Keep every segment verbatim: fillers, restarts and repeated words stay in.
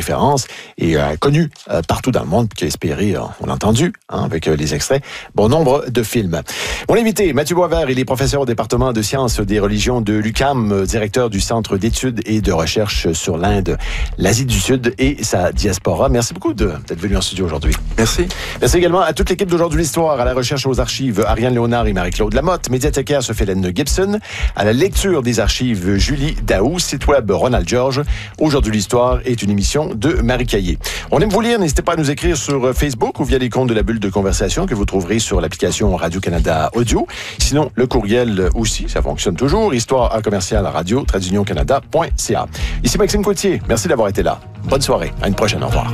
référence et euh, connu euh, partout dans le monde, qui a inspiré, euh, on l'a entendu, hein, avec euh, les extraits, bon nombre de films. Mon invité, Mathieu Boisvert, il est professeur au département de sciences des religions de l'U Q A M, directeur du Centre d'études et de recherche sur l'Inde, l'Asie du Sud et sa diaspora. Merci beaucoup de, d'être venu en studio aujourd'hui. Merci. Merci également à toute l'équipe d'Aujourd'hui l'Histoire, à la recherche aux archives, Ariane Léonard et Marie-Claude Lamotte, médiathécaire Sophie-Hélène Gibson, à la lecture des archives, Julie Daou, site web Ronald George. Aujourd'hui l'Histoire est une émission de Marie Caillé. On aime vous lire, n'hésitez pas à nous écrire sur Facebook ou via les comptes de la bulle de conversation que vous trouverez sur l'application Radio-Canada Audio. Sinon, le courriel aussi, ça fonctionne toujours, histoire à commercial radio trait d'union canada point c a. Ici Maxime Coutier, merci d'avoir été là. Bonne soirée, à une prochaine, au revoir.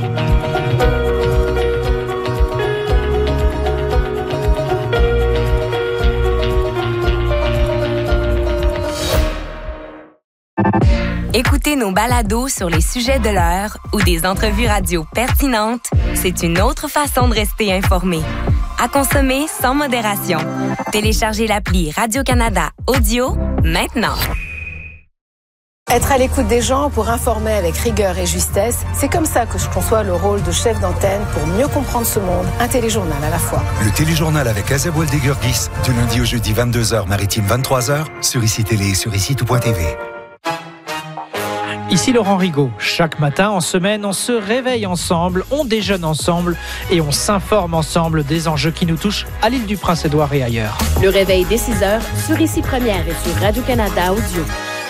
Écouter nos balados sur les sujets de l'heure ou des entrevues radio pertinentes, c'est une autre façon de rester informé. À consommer sans modération. Téléchargez l'appli Radio-Canada Audio maintenant. Être à l'écoute des gens pour informer avec rigueur et justesse, c'est comme ça que je conçois le rôle de chef d'antenne pour mieux comprendre ce monde. Un téléjournal à la fois. Le téléjournal avec Azeb Waldegurgis, du lundi au jeudi vingt-deux heures maritime vingt-trois heures, sur ici Télé et sur ici tout point t v. Ici Laurent Rigaud. Chaque matin, en semaine, on se réveille ensemble, on déjeune ensemble et on s'informe ensemble des enjeux qui nous touchent à l'île du Prince-Édouard et ailleurs. Le réveil dès six heures sur Ici Première et sur Radio-Canada Audio.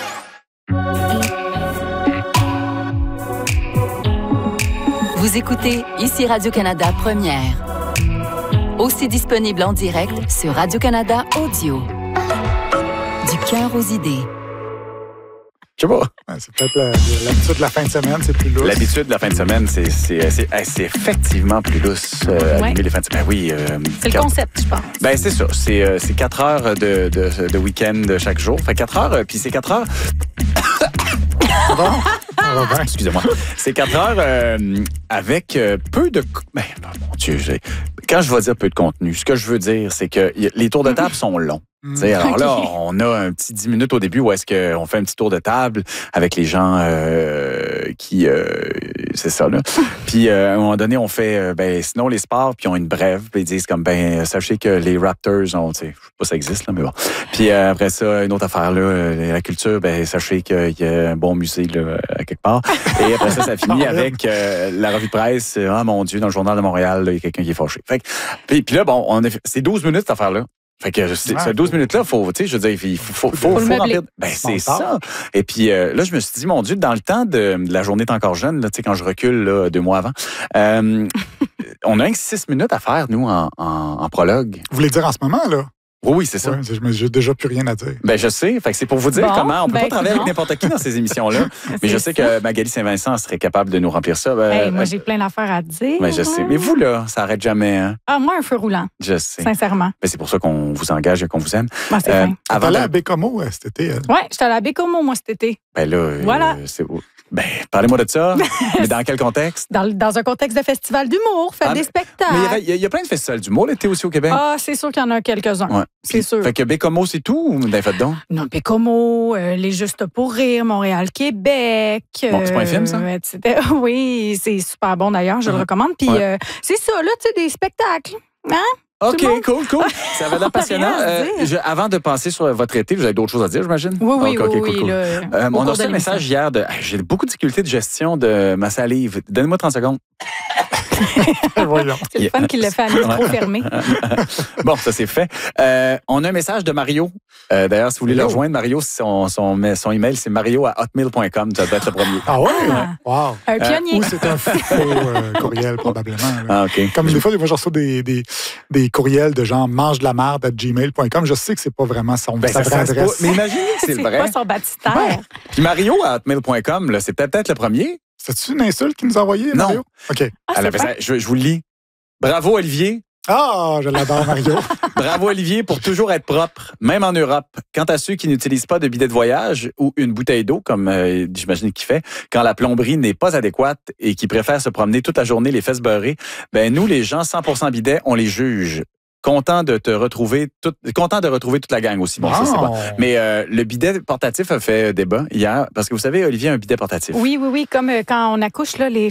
Vous écoutez Ici Radio-Canada Première. Aussi disponible en direct sur Radio-Canada Audio. Du cœur aux idées. Je sais pas. Ouais, c'est peut-être la, l'habitude de la fin de semaine, c'est plus lousse. L'habitude de la fin de semaine, c'est, c'est, c'est, c'est effectivement plus lousse. Euh, ouais. Les fins de semaine. Ben oui. Euh, c'est le quatre... concept, je pense. Ben c'est ça. C'est, euh, c'est quatre heures de, de, de week-end chaque jour. Fait quatre heures, puis c'est quatre heures... Bon, excusez-moi. C'est quatre heures euh, avec euh, peu de... Ben, mon Dieu, j'ai... quand je vais dire peu de contenu, ce que je veux dire, c'est que les tours de table sont longs. Mmh. Alors là, okay. on a un petit dix minutes au début où est-ce qu'on fait un petit tour de table avec les gens euh, qui... Euh, c'est ça, là. Puis, euh, à un moment donné, on fait... Euh, ben, sinon, les sports, puis ils ont une brève, puis ils disent comme, ben, sachez que les Raptors ont... Tu sais, je sais pas si ça existe, là, mais bon. Puis euh, après ça, une autre affaire, là, la culture, ben, sachez qu'il y a un bon musée, là, à quelque part. Et après ça, ça finit avec euh, la revue de presse. Ah, oh, mon Dieu, dans le Journal de Montréal, il y a quelqu'un qui est fâché. Fait que, puis, puis là, bon, on a, c'est douze minutes, cette affaire-là. Fait que c'est, ces douze minutes-là, faut, tu sais, je veux dire, il faut, faut, faut, faut, faut remplir. Ben, c'est ça. Et puis euh, là, je me suis dit, mon Dieu, dans le temps de, de la journée est encore jeune, là, tu sais, quand je recule là, deux mois avant, euh, on a un six minutes à faire, nous, en, en, en prologue. Vous voulez dire en ce moment, là? Oui, oui, c'est ça. Ouais, je j'ai déjà plus rien à dire. Ben, je sais. Fait que c'est pour vous dire bon, comment on peut ben, pas travailler non. avec n'importe qui dans ces émissions-là. Mais je sais que Magali Saint-Vincent serait capable de nous remplir ça. Ben, hey, moi, j'ai plein d'affaires à dire. Ben, je sais. Mais vous, là, ça arrête jamais. Hein? Ah, moi, un feu roulant. Je sais. Sincèrement. Ben, c'est pour ça qu'on vous engage et qu'on vous aime. Ben, c'est euh, avant allé de... à Bécomo cet été. Oui, j'étais allée à Bécomo, moi, cet été. Ben là, voilà. Euh, c'est... Ben, parlez-moi de ça. Mais dans quel contexte? Dans, dans un contexte de festival d'humour, faire ah, des spectacles. Mais il y, y a plein de festivals d'humour l'été aussi au Québec. Ah, c'est sûr qu'il y en a quelques-uns. Ouais. C'est Puis, sûr. Fait que Bécomo, c'est tout ou d'un fait donc? Non, Bécomo, euh, Les Justes pour rire, Montréal-Québec. Bon, c'est pas un film, ça? Euh, oui, c'est super bon d'ailleurs, je uh-huh. le recommande. Puis ouais. euh, c'est ça, là, tu sais, des spectacles. Hein? OK, cool, cool. Ça va être passionnant. Euh, je, avant de passer sur votre été, vous avez d'autres choses à dire, j'imagine? Oui, oui, okay, oui. Okay, cool, cool. Le, euh, on a reçu un message hier de... J'ai beaucoup de difficultés de gestion de ma salive. Donnez-moi trente secondes. C'est le fun qu'il l'a fait à micro fermé. Bon, ça c'est fait. Euh, on a un message de Mario. Euh, d'ailleurs, si vous voulez le rejoindre, Mario, son, son, son email, c'est mario à hotmail point com. Ça doit être le premier. Ah ouais? Wow. Un pionnier. Euh, ou c'est un faux euh, courriel, probablement. Là. Ah, OK. Comme des fois, moi, je reçois des, des, des courriels de gens mange de la merde à gmail point com. Je sais que c'est pas vraiment son ben, sa vraie adresse. Mais imaginez que c'est, c'est le vrai. C'est pas son baptistère. Ouais. Puis Mario à hotmail point com, là, c'est peut-être, peut-être le premier. C'est-tu une insulte qu'il nous a envoyée, Mario? Non. OK. Ah, Elle ça, je, je vous le lis. Bravo, Olivier. Ah, je l'adore, Mario. Bravo, Olivier, pour toujours être propre, même en Europe. Quant à ceux qui n'utilisent pas de bidet de voyage ou une bouteille d'eau, comme euh, j'imagine qu'il fait, quand la plomberie n'est pas adéquate et qui préfèrent se promener toute la journée les fesses beurrées, ben nous, les gens cent pour cent bidet, on les juge. Content de te retrouver, tout, content de retrouver toute la gang aussi. Bon, oh. ça, c'est bon. Mais euh, le bidet portatif a fait débat hier, parce que vous savez, Olivier a un bidet portatif. Oui, oui, oui, comme euh, quand on accouche, là, les